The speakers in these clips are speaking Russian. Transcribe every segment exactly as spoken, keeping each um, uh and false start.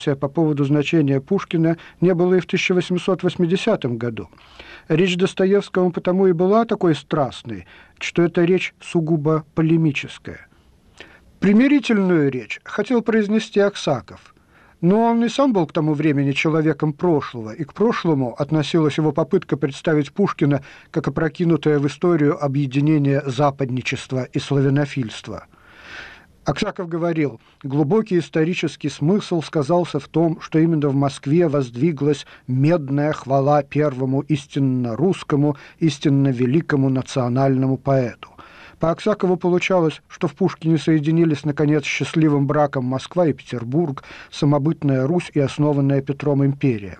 по поводу значения Пушкина не было и в тысяча восемьсот восьмидесятом году. Речь Достоевского потому и была такой страстной, что эта речь сугубо полемическая. Примирительную речь хотел произнести Аксаков, но он и сам был к тому времени человеком прошлого, и к прошлому относилась его попытка представить Пушкина как опрокинутое в историю объединение западничества и славянофильства. Аксаков говорил, глубокий исторический смысл сказался в том, что именно в Москве воздвиглась медная хвала первому истинно русскому, истинно великому национальному поэту. По Аксакову получалось, что в Пушкине соединились, наконец, счастливым браком Москва и Петербург, самобытная Русь и основанная Петром империя.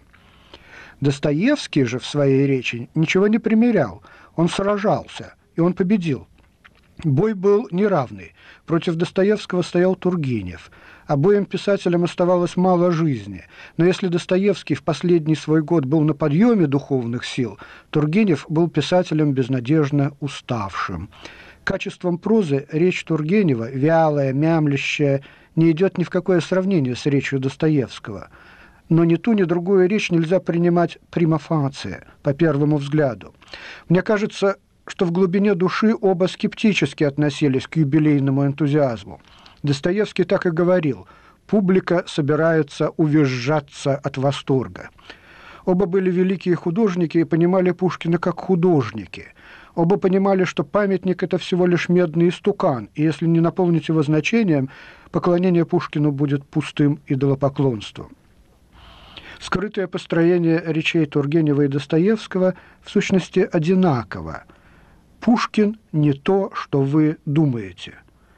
Достоевский же в своей речи ничего не примирял, он сражался, и он победил. Бой был неравный. Против Достоевского стоял Тургенев. Обоим писателям оставалось мало жизни. Но если Достоевский в последний свой год был на подъеме духовных сил, Тургенев был писателем безнадежно уставшим. Качеством прозы речь Тургенева, вялая, мямлящая, не идет ни в какое сравнение с речью Достоевского. Но ни ту, ни другую речь нельзя принимать прима фация, по первому взгляду. Мне кажется, что в глубине души оба скептически относились к юбилейному энтузиазму. Достоевский так и говорил: «Публика собирается увизжаться от восторга». Оба были великие художники и понимали Пушкина как художники. Оба понимали, что памятник – это всего лишь медный истукан, и если не наполнить его значением, поклонение Пушкину будет пустым идолопоклонством. Скрытое построение речей Тургенева и Достоевского в сущности одинаково. Пушкин не то, что вы думаете.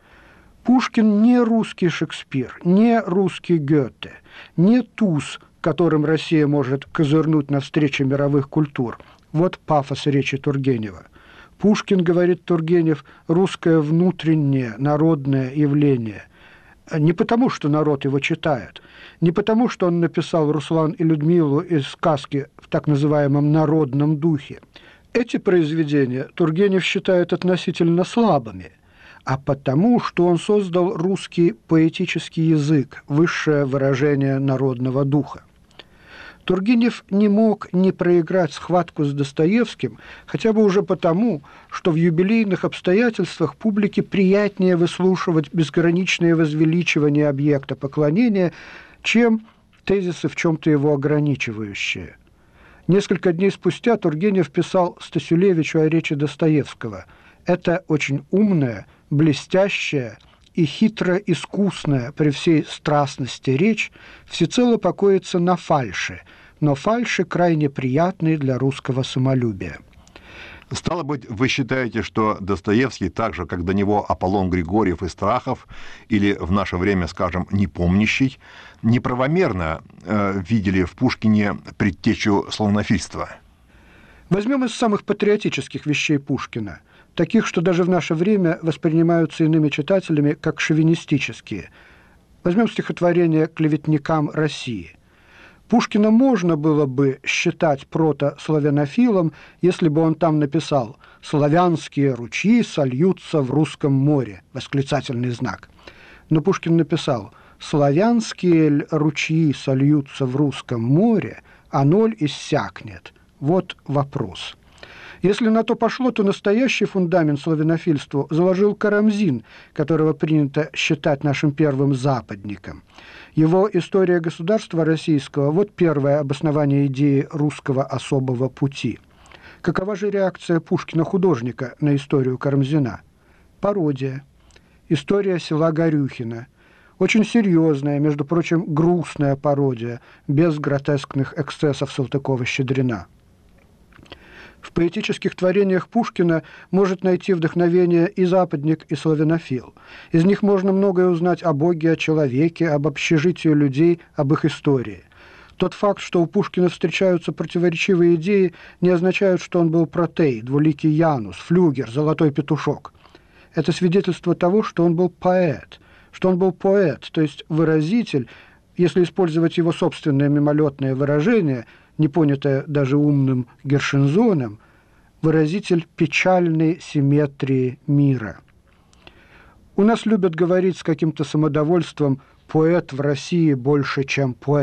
Пушкин не русский Шекспир, не русский Гёте, не туз, которым Россия может козырнуть навстречу мировых культур. Вот пафос речи Тургенева. Пушкин, говорит Тургенев, русское внутреннее народное явление. Не потому, что народ его читает, не потому, что он написал «Руслан и Людмилу» из сказки в так называемом народном духе. Эти произведения Тургенев считает относительно слабыми, а потому, что он создал русский поэтический язык, высшее выражение народного духа. Тургенев не мог не проиграть схватку с Достоевским, хотя бы уже потому, что в юбилейных обстоятельствах публике приятнее выслушивать безграничное возвеличивание объекта поклонения, чем тезисы в чем-то его ограничивающие. Несколько дней спустя Тургенев писал Стасюлевичу о речи Достоевского. Это очень умная, блестящая и хитро-искусная при всей страстности речь всецело покоится на фальши, но фальши крайне приятные для русского самолюбия. Стало быть, вы считаете, что Достоевский, так же, как до него Аполлон Григорьев и Страхов, или в наше время, скажем, Непомнящий, неправомерно э, видели в Пушкине предтечу славянофильства? Возьмем из самых патриотических вещей Пушкина, таких, что даже в наше время воспринимаются иными читателями как шовинистические. Возьмем стихотворение «Клеветникам России». Пушкина можно было бы считать протославянофилом, если бы он там написал «Славянские ручьи сольются в русском море», восклицательный знак. Но Пушкин написал «Славянские ручьи сольются в русском море, а ноль иссякнет». Вот вопрос. Если на то пошло, то настоящий фундамент славянофильству заложил Карамзин, которого принято считать нашим первым западником. Его «История государства российского» – вот первое обоснование идеи русского особого пути. Какова же реакция Пушкина-художника на историю Карамзина? Пародия. История села Горюхино. Очень серьезная, между прочим, грустная пародия, без гротескных эксцессов Салтыкова-Щедрина. В поэтических творениях Пушкина может найти вдохновение и западник, и славянофил. Из них можно многое узнать о Боге, о человеке, об общежитии людей, об их истории. Тот факт, что у Пушкина встречаются противоречивые идеи, не означает, что он был протей, двуликий Янус, флюгер, золотой петушок. Это свидетельство того, что он был поэт, что он был поэт, то есть выразитель, если использовать его собственное мимолетное выражение, не понятое даже умным Гершензоном, выразитель печальной симметрии мира. У нас любят говорить с каким-то самодовольством: поэт в России больше, чем поэт